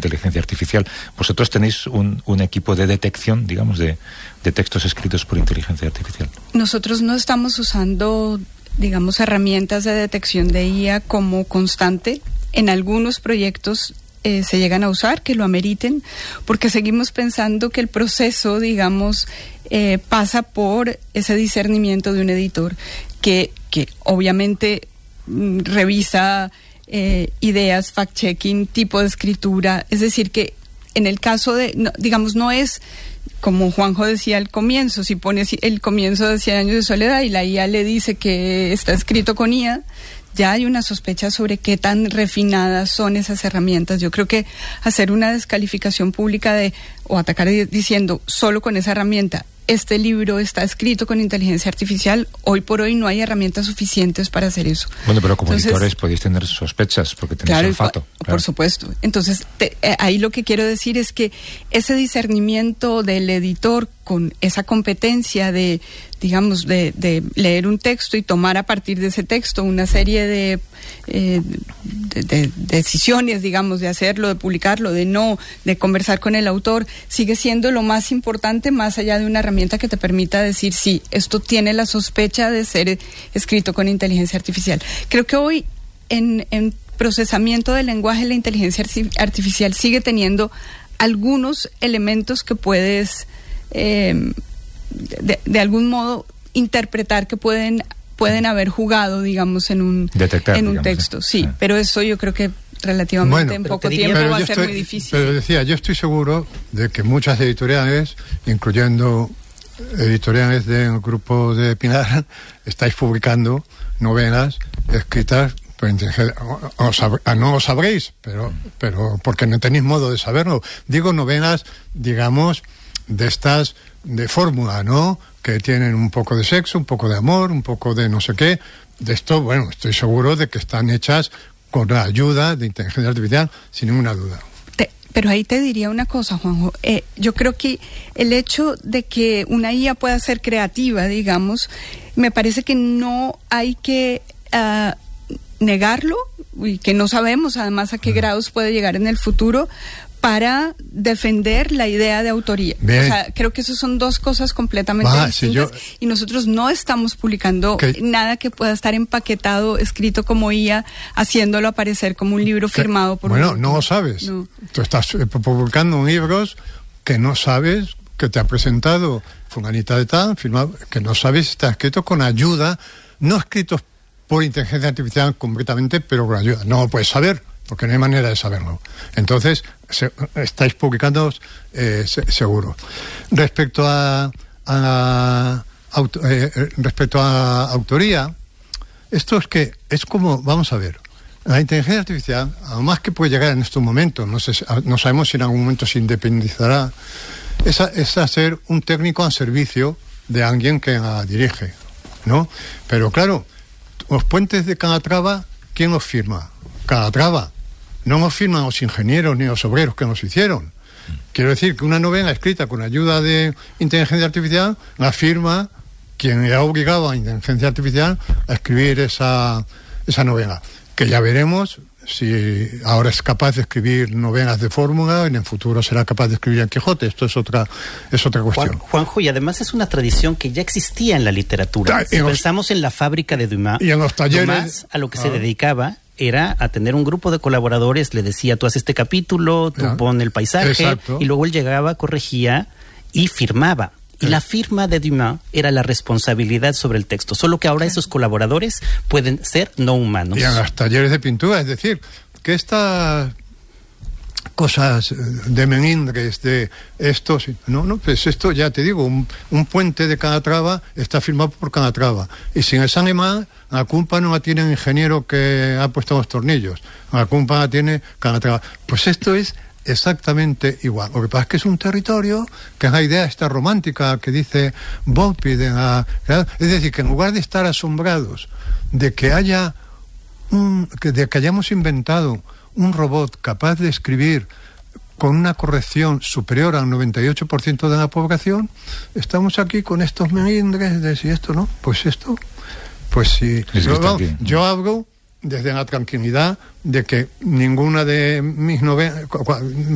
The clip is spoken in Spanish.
inteligencia artificial. Vosotros tenéis un equipo de detección, digamos, de textos escritos por inteligencia artificial. Nosotros no estamos usando, digamos, herramientas de detección de IA como constante. En algunos proyectos se llegan a usar, que lo ameriten, porque seguimos pensando que el proceso, digamos, pasa por ese discernimiento de un editor que obviamente revisa ideas, fact-checking, tipo de escritura. Es decir, que en el caso de, no, digamos, no es como Juanjo decía al comienzo, si pone el comienzo de 100 años de soledad y la IA le dice que está escrito con IA, ya hay una sospecha sobre qué tan refinadas son esas herramientas. Yo creo que hacer una descalificación pública o atacar diciendo solo con esa herramienta, este libro está escrito con inteligencia artificial, hoy por hoy no hay herramientas suficientes para hacer eso. Bueno, pero como editores podéis tener sospechas porque tenéis olfato. Claro. Por supuesto. Entonces, ahí lo que quiero decir es que ese discernimiento del editor con esa competencia de, digamos, de leer un texto y tomar a partir de ese texto una serie de decisiones, digamos, de hacerlo, de publicarlo, de conversar con el autor, sigue siendo lo más importante, más allá de una herramienta que te permita decir, sí, esto tiene la sospecha de ser escrito con inteligencia artificial. Creo que hoy en procesamiento del lenguaje la inteligencia artificial sigue teniendo algunos elementos que puedes de algún modo interpretar que pueden haber jugado, digamos, en un texto. Sí, pero eso yo creo que relativamente en poco tiempo va a ser muy difícil. Pero decía, yo estoy seguro de que muchas editoriales, incluyendo editoriales del grupo de Pinar, estáis publicando novelas escritas por inteligencia. No lo sabréis, pero porque no tenéis modo de saberlo. Digo novelas, digamos, de estas de fórmula, ¿no? Que tienen un poco de sexo, un poco de amor, un poco de no sé qué. De esto, bueno, estoy seguro de que están hechas con la ayuda de inteligencia artificial, sin ninguna duda. Pero ahí te diría una cosa, Juanjo. Yo creo que el hecho de que una IA pueda ser creativa, digamos, me parece que no hay que negarlo, y que no sabemos además a qué grados puede llegar en el futuro, para defender la idea de autoría. Bien. O sea, creo que eso son dos cosas completamente distintas, y nosotros no estamos publicando nada que pueda estar empaquetado, escrito como IA, haciéndolo aparecer como un libro firmado por un no lo sabes. No. Tú estás publicando libros que no sabes, que te ha presentado fulanita de tal, firmado, que no sabes si está escrito con ayuda, no escritos por inteligencia artificial completamente, pero con ayuda. No lo puedes saber, porque no hay manera de saberlo. Entonces, estáis publicando seguro. Respecto a autoría, esto es como, vamos a ver, la inteligencia artificial, además que puede llegar en estos momentos, no sabemos si en algún momento se independizará, es hacer un técnico al servicio de alguien que la dirige, ¿no? Pero claro, los puentes de Calatrava, ¿quién los firma? Calatrava. No nos firman los ingenieros ni los obreros que nos hicieron. Quiero decir que una novela escrita con ayuda de inteligencia artificial la firma quien le ha obligado a inteligencia artificial a escribir esa novela. Que ya veremos si ahora es capaz de escribir novelas de fórmula y en el futuro será capaz de escribir el Quijote. Esto es otra cuestión. Juanjo, y además es una tradición que ya existía en la literatura. Si pensamos en la fábrica de Dumas, y en los talleres, Dumas a lo que se dedicaba era a tener un grupo de colaboradores, le decía, tú haces este capítulo, tú pon el paisaje, exacto. Y luego él llegaba, corregía y firmaba. Y la firma de Dumas era la responsabilidad sobre el texto, solo que ahora esos colaboradores pueden ser no humanos. Y en los talleres de pintura, es decir, que estas cosas de melindres, de esto, pues esto ya te digo, un puente de Calatrava está firmado por Calatrava. Y sin el animal, la culpa no la tiene el ingeniero que ha puesto los tornillos, la culpa la tiene Calatrava. Pues esto es exactamente igual. Lo que pasa es que es un territorio que es la idea esta romántica que dice Volpi, es decir, que en lugar de estar asombrados de que hayamos inventado un robot capaz de escribir con una corrección superior al 98% de la población, estamos aquí con estos melindres de si esto no, pues esto, pues sí. Yo hablo desde la tranquilidad de que ninguna de mis novelas